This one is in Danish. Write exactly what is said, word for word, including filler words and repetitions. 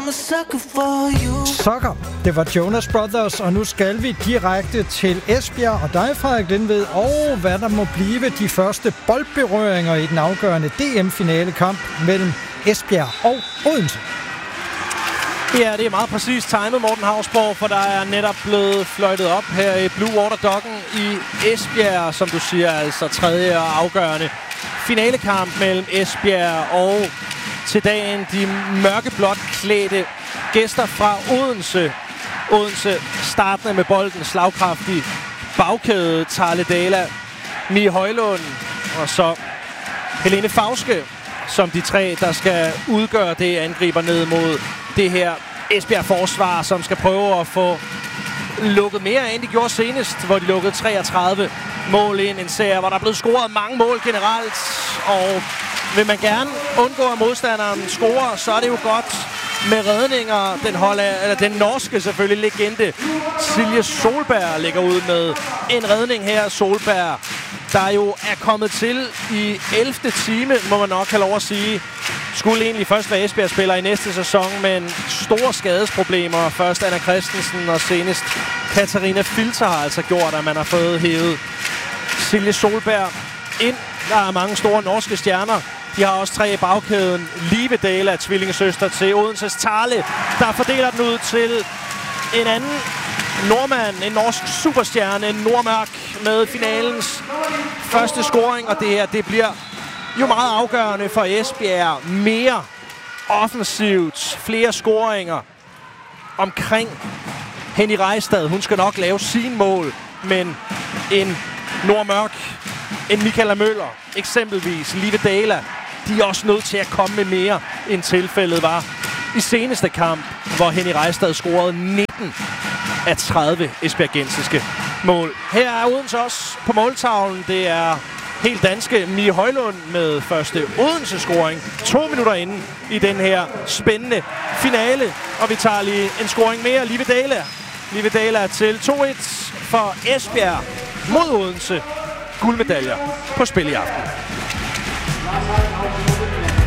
I'm a sucker for you. Sucker. Det var Jonas Brothers, og nu skal vi direkte til Esbjerg og dig, Frederik Lindved, og hvad der må blive de første boldberøringer i den afgørende D M-finalekamp mellem Esbjerg og Odense. Ja, det er meget præcist timet, Morten Hausborg, for der er netop blevet fløjtet op her i Blue Water Docken i Esbjerg, som du siger, altså tredje og afgørende finalekamp mellem Esbjerg og til dagen de mørkeblåt klædte gæster fra Odense. Odense startende med bolden, slagkraftig bagkæde, Tarle Dala, Mie Højlund og så Helene Fauske, som de tre, der skal udgøre det, angriber ned mod det her Esbjerg-forsvar, som skal prøve at få lukket mere, end de gjorde senest, hvor de lukkede treogtredive mål ind. En serie, hvor der er blevet scoret mange mål generelt, og vil man gerne undgå, at modstanderen scorer, så er det jo godt med redninger. Den, holde, eller den norske selvfølgelig legende Silje Solberg ligger ud med en redning her. Solberg, der jo er kommet til i ellevte time, må man nok have lov at sige. Skulle egentlig først være Esbjerg-spiller i næste sæson, men store skadesproblemer. Først Anna Christensen og senest Katarina Filter har altså gjort, at man har fået hævet Silje Solberg ind. Der er mange store norske stjerner. De har også tre i bagkæden. Live Dala, tvillingesøster til Odenses Tarle, der fordeler den ud til en anden nordmand, en norsk superstjerne, Nordmørk, med finalens første scoring. Og det her, det bliver jo meget afgørende for Esbjerg. Mere offensivt, flere scoringer omkring Henny Rejstad. Hun skal nok lave sin mål, men en Nordmørk, en Michaela Møller, eksempelvis Live Dala, de er også nødt til at komme med mere, end tilfældet var i seneste kamp, hvor Henny Rejstad scorede nitten af tredive esbjergensiske mål. Her er Odense også på måltavlen. Det er helt danske Mie Højlund med første Odense-scoring. To minutter inde i den her spændende finale. Og vi tager lige en scoring mere. Live Dala. Live Dala til to et for Esbjerg mod Odense. Guldmedaljer på spil i aften.